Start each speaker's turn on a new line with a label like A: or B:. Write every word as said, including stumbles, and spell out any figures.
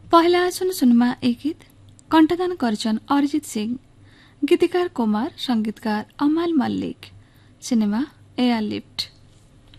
A: पहला सुन सुनमा ए गीत कंठदान करछन अरिजित सिंह, गीतिकार कुमार, संगीतकार अमाल मल्लिक, सिनेमा एयर लिफ्ट।